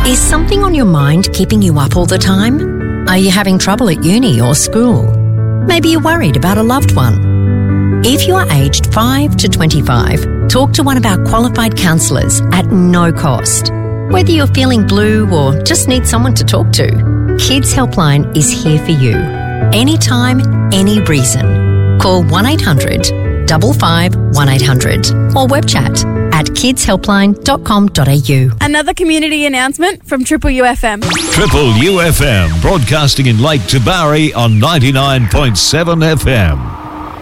Is something on your mind keeping you up all the time? Are you having trouble at uni or school? Maybe you're worried about a loved one. If you are aged 5 to 25, talk to one of our qualified counsellors at no cost. Whether you're feeling blue or just need someone to talk to, Kids Helpline is here for you. Anytime, any reason. Call 1800 555 1800 or web chat at kidshelpline.com.au. Another community announcement from Triple UFM. Triple UFM, broadcasting in Lake Tabourie on 99.7 FM.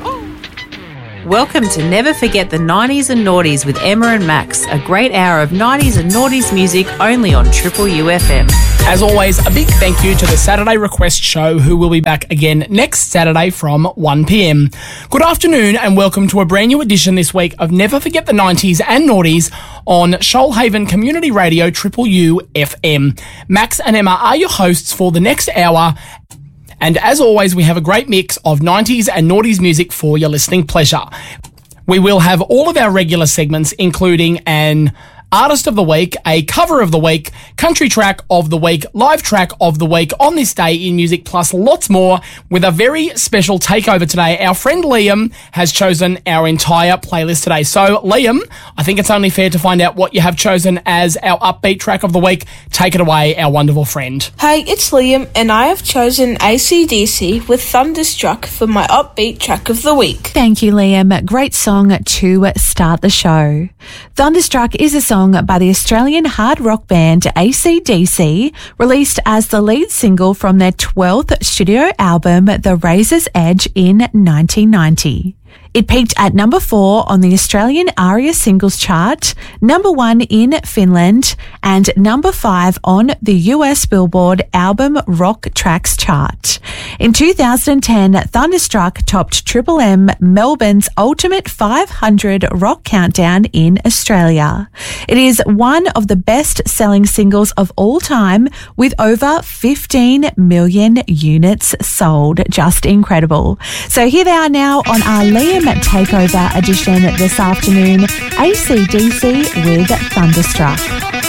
Welcome to Never Forget the 90s and Noughties with Emma and Max, a great hour of 90s and Noughties music only on Triple UFM. As always, a big thank you to the Saturday Request Show, who will be back again next Saturday from 1 p.m. Good afternoon and welcome to a brand new edition this week of Never Forget the 90s and Noughties on Shoalhaven Community Radio Triple UFM. Max and Emma are your hosts for the next hour. And as always, we have a great mix of 90s and noughties music for your listening pleasure. We will have all of our regular segments, including an Artist of the Week, a Cover of the Week, Country Track of the Week, Live Track of the Week, On This Day in Music, plus lots more, with a very special takeover today. Our friend Liam has chosen our entire playlist today. So, Liam, I think it's only fair to find out what you have chosen as our upbeat track of the week. Take it away, our wonderful friend. Hey, it's Liam, and I have chosen AC/DC with Thunderstruck for my upbeat track of the week. Thank you, Liam. Great song to start the show. Thunderstruck is a song by the Australian hard rock band AC/DC, released as the lead single from their 12th studio album, The Razor's Edge, in 1990. It peaked at number 4 on the Australian ARIA singles chart, number 1 in Finland, and number 5 on the US Billboard Album Rock Tracks chart. In 2010, Thunderstruck topped Triple M Melbourne's Ultimate 500 Rock Countdown in Australia. It is one of the best-selling singles of all time, with over 15 million units sold. Just incredible. So here they are now on our Liam Takeover edition this afternoon, AC/DC with Thunderstruck.